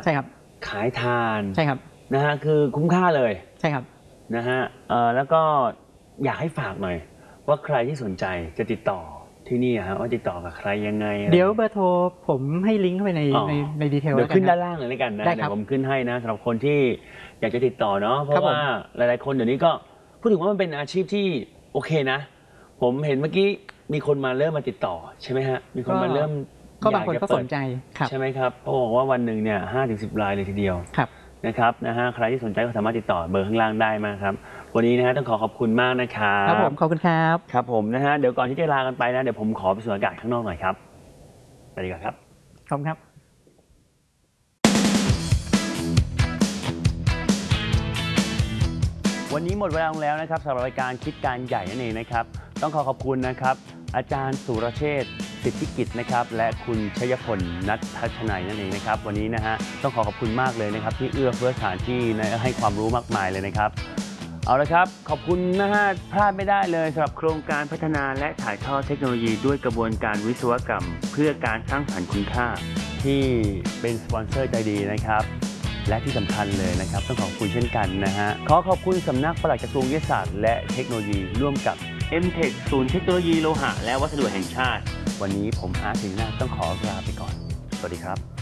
ใช่ครับขายทานใช่ครับนะฮะคือคุ้มค่าเลยใช่ครับนะฮะแล้วก็อยากให้ฝากหน่อยว่าใครที่สนใจจะติดต่อที่นี่ฮะว่าติดต่อกับใครยังไงเดี๋ยวเบอร์โทรผมให้ลิงก์เข้าไปในดีเทลเดี๋ยวขึ้นด้านล่างเลยแล้วกันนะเดี๋ยวผมขึ้นให้นะสำหรับคนที่อยากจะติดต่อเนาะเพราะว่าหลายๆคนเดี๋ยวนี้ก็พูดถึงว่ามันเป็นอาชีพที่โอเคนะผมเห็นเมื่อกี้มีคนมาเริ่มมาติดต่อใช่ไหมฮะมีคนมาเริ่มก็บางคนก็สนใจใช่ไหมครับเขาบอกว่าวันหนึ่งเนี่ย5-10 รายเลยทีเดียวนะครับนะฮะใครที่สนใจก็สามารถติดต่อเบอร์ข้างล่างได้มาครับวันนี้นะฮะต้องขอบคุณมากนะครับครับผมขอบคุณครับครับผมนะฮะเดี๋ยวก่อนที่จะลากันไปนะเดี๋ยวผมขอไปสูดอากาศข้างนอกหน่อยครับไปดีกว่าครับขอบคุณครับวันนี้หมดเวลาลงแล้วนะครับสำหรับรายการคิดการใหญ่นั่นเองนะครับต้องขอบคุณนะครับอาจารย์สุรเชษฐ์สิทธิกิจนะครับและคุณชยพลนัททัชนัยนั่นเองนะครับวันนี้นะฮะต้องขอบคุณมากเลยนะครับที่เอื้อเฟื้อสถานที่ให้ความรู้มากมายเลยนะครับเอาละครับขอบคุณนะฮะพลาดไม่ได้เลยสำหรับโครงการพัฒนาและถ่ายทอดเทคโนโลยีด้วยกระบวนการวิศวกรรมเพื่อการสร้างสรรค์คุณค่าที่เป็นสปอนเซอร์ใจดีนะครับและที่สำคัญเลยนะครับต้องขอบคุณเช่นกันนะฮะขอบคุณสำนักปลัดกระทรวงวิทยาศาสตร์และเทคโนโลยีร่วมกับ M-Tech ศูนย์เทคโนโลยีโลหะและวัสดุแห่งชาติวันนี้ผมอาร์ต ศิรินาถต้องขอลาไปก่อนสวัสดีครับ